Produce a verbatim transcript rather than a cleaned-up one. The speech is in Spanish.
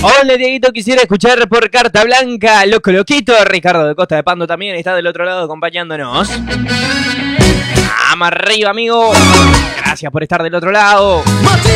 Hola, Dieguito, quisiera escuchar por Carta Blanca, Loco Loquito. Ricardo de Costa de Pando también está del otro lado acompañándonos. Vamos arriba, amigo. Gracias por estar del otro lado.